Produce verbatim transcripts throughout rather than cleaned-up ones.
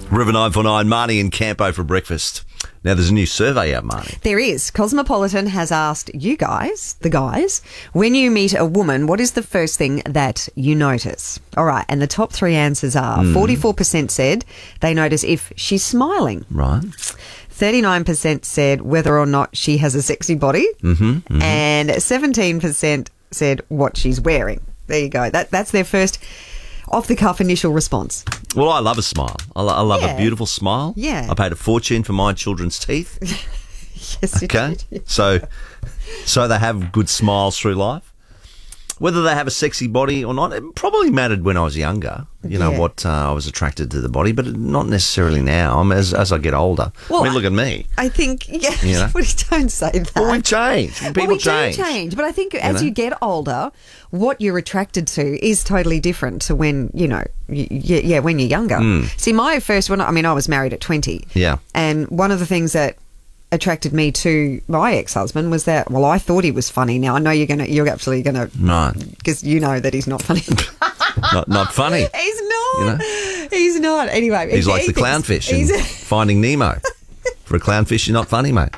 River nine four nine, Marnie and Campo for breakfast. Now, there's a new survey out, Marnie. There is. Cosmopolitan has asked you guys, the guys, when you meet a woman, what is the first thing that you notice? All right, and the top three answers are mm. forty-four percent said they notice if she's smiling. Right. thirty-nine percent said whether or not she has a sexy body. Mm-hmm, mm-hmm. And seventeen percent said what she's wearing. There you go. That That's their first off-the-cuff initial response. Well, I love a smile. I, lo- I love yeah. a beautiful smile. Yeah. I paid a fortune for my children's teeth. Yes, you okay. did. So, so they have good smiles through life. Whether they have a sexy body or not, it probably mattered when I was younger. You know, yeah. what uh, I was attracted to the body, but not necessarily now. I mean, as, as I get older. Well, I mean, look at me. I think, yeah, You know? well, don't say that. Well, we've changed. People well, we change. do change, but I think as know? you get older, what you're attracted to is totally different to when, you know, y- y- yeah, when you're younger. Mm. See, my first one, I mean, I was married at twenty. Yeah. And one of the things that attracted me to my ex-husband was that, well, I thought he was funny. Now, I know you're going to, you're absolutely going to, Right. because you know that he's not funny. not, not funny. He's not. You know? He's not. Anyway. He's he, like he the thinks- clownfish in he's- Finding Nemo. For a clownfish, you're not funny, mate.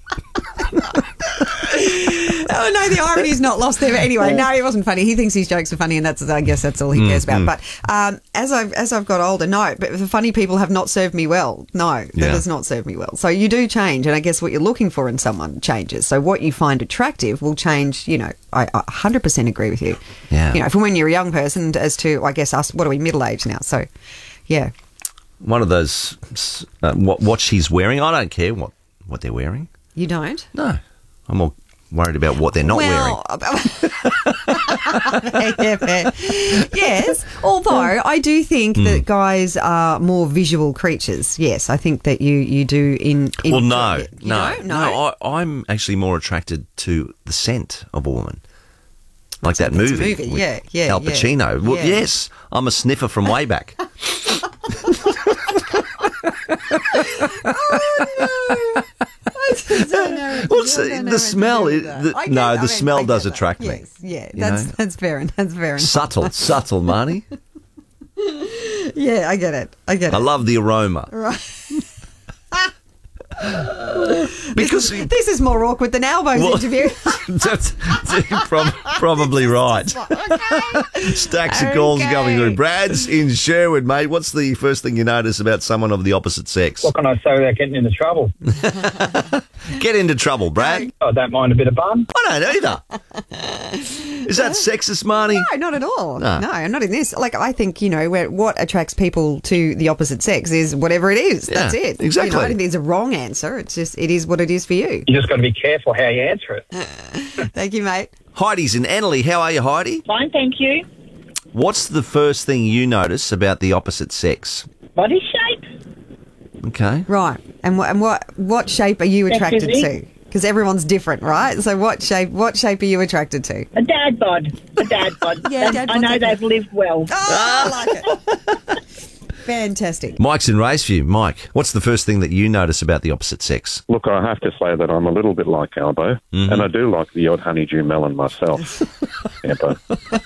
Oh no, the irony's not lost there. But anyway, no, he wasn't funny. He thinks his jokes are funny, and that's I guess that's all he cares about. But um, as I've as I've got older, no, but the funny people have not served me well. No, that Yeah. has not served me well. So you do change, and I guess what you're looking for in someone changes. So what you find attractive will change. You know, I I one hundred percent agree with you. Yeah. You know, from when you're a young person as to I guess us. What are we, middle aged now? So, yeah. One of those, uh, what, what she's wearing, I don't care what, what they're wearing. You don't? No. I'm more worried about what they're not well, wearing. yeah, fair. Yes, although I do think mm. that guys are more visual creatures. Yes, I think that you, you do in... in well, no, you no, know? no. no I, I'm actually more attracted to the scent of a woman. Like that's that a, movie. movie. With yeah, yeah, Al Pacino. Yeah. Well, yeah. yes, I'm a sniffer from way back. Oh, no. What's the, the smell? Is, the, get, no, I the mean, smell does that. attract me. Yes, yeah, that's know? that's fair. That's fair. Subtle, subtle, Marnie. Yeah, I get it. I get it. I love the aroma. Right. Because this is, this is more awkward than Albo's well, interview. that's, that's prob- probably right. Okay. Stacks of calls Okay. going through. Brad's in Sherwood, mate. What's the first thing you notice about someone of the opposite sex? What can I say without getting into trouble? Get into trouble, Brad. I don't mind a bit of bun. I don't either. Is that sexist, Marnie? No, not at all. No. No, not in this. Like, I think, you know, where, what attracts people to the opposite sex is whatever it is. Yeah, That's it. exactly. You know, I don't think there's a wrong answer. It's just, it is what it is for you. You just got to be careful how you answer it. Thank you, mate. Heidi's in Annerley. How are you, Heidi? Fine, thank you. What's the first thing you notice about the opposite sex? Body shape. Okay. Right. And what, and what, what shape are you attracted Sexy. to? Because everyone's different, right? So what shape, what shape are you attracted to? A dad bod. A dad bod. Yeah, And dad I bod's know okay. they've lived well. Oh, I like it. Fantastic. Mike's in Raceview. Mike, what's the first thing that you notice about the opposite sex? Look, I have to say that I'm a little bit like Albo, Mm-hmm. and I do like the odd honeydew melon myself. Albo.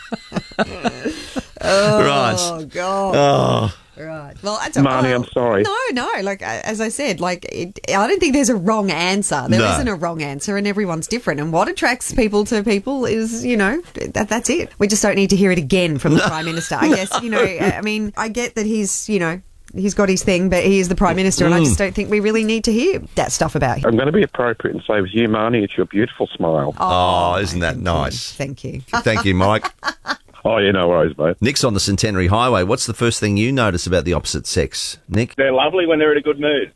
Oh, Right. God. Oh, Right. Well, that's Marnie, oh, I'm sorry. No, no. Like, as I said, like, it, I don't think there's a wrong answer. There No. not a wrong answer, and everyone's different. And what attracts people to people is, you know, that, that's it. We just don't need to hear it again from the Prime Minister. I guess, you know, I mean, I get that he's, you know, he's got his thing, but he is the Prime Minister, and I just don't think we really need to hear that stuff about him. I'm going to be appropriate and say with you, Marnie, it's your beautiful smile. Oh, isn't that thank nice? You. Thank you. Thank you, Mike. Oh, yeah, no worries, mate. Nick's on the Centenary Highway. What's the first thing you notice about the opposite sex? Nick? They're lovely when they're in a good mood.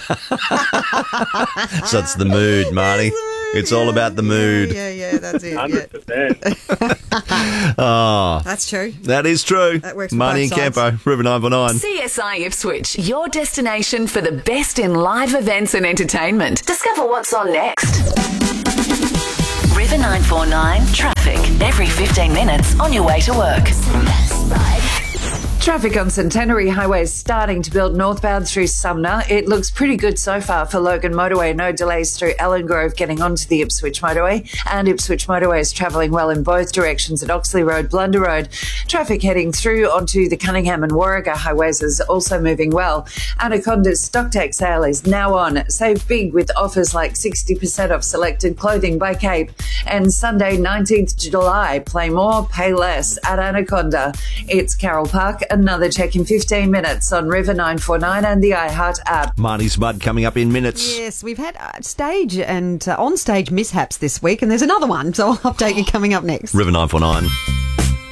So it's the mood, Marnie. It's all about the mood. Yeah, yeah, yeah, that's it. one Yeah. hundred percent. Oh, That's true. that is true. That works for Marnie and both sides. Campo, River nine four nine. C S I Ipswich, your destination for the best in live events and entertainment. Discover what's on next. River nine four nine traffic every fifteen minutes on your way to work. Traffic on Centenary Highway is starting to build northbound through Sumner. It looks pretty good so far for Logan Motorway. No delays through Ellen Grove getting onto the Ipswich Motorway. And Ipswich Motorway is travelling well in both directions at Oxley Road, Blunder Road. Traffic heading through onto the Cunningham and Warragher highways is also moving well. Anaconda's stock take sale is now on. Save big with offers like sixty percent off selected clothing by Cape. And Sunday, nineteenth of July, play more, pay less at Anaconda. It's Carol Park. Another check in fifteen minutes on River nine four nine and the iHeart app. Marty's Mud coming up in minutes. Yes, we've had uh, stage and uh, on-stage mishaps this week, and there's another one, so I'll update you coming up next. River nine four nine.